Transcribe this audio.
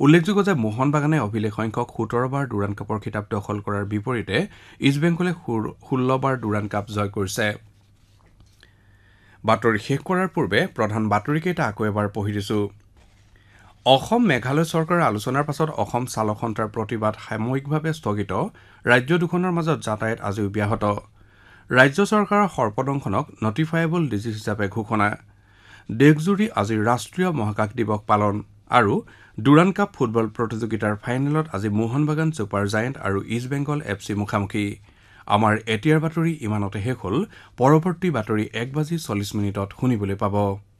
উল্লেখযোগ্য যে মোহন বাগানে অভিলেখ সংখ্যক ১৭ বাৰ ডুৰাণ্ড কাপৰ খিতাপ দখল কৰাৰ বিপৰীতে ইষ্টবেংগলে ১৬ বাৰ ডুৰাণ্ড কাপ জয় কৰিছে। বাতৰি শেষ কৰাৰ পূৰ্বে প্ৰধান বাতৰিকেইটা আকৌ এবাৰ পঢ়ি দিছো। অসম মেঘালয় চৰকাৰৰ আলোচনাৰ পাছত অসম চালক সন্থাৰ প্ৰতিবাদ সাময়িকভাৱে স্থগিত, ৰাজ্য দুখনৰ মাজত যাতায়াত আজিও ব্যাহত। ৰাজ্য চৰকাৰৰ সৰ্পদংশনক নটিফায়েবল ডিজিজ হিচাপে ঘোষণা। দেশজুৰি আজি ৰাষ্ট্ৰীয় মহাকাশ দিৱস পালন। আৰু ডুৰাণ্ড কাপ ফুটবল প্ৰতিযোগিতাৰ ফাইনেলত আজি মোহন বাগান ছুপাৰ জায়েণ্ট আৰু ইষ্টবেংগল FC মুখামুখি। আমাৰ এতিয়াৰ বাতৰি ইমানতে শেষ হ'ল। পৰৱৰ্তী বাতৰি ১:৪০ শুনিবলৈ পাব।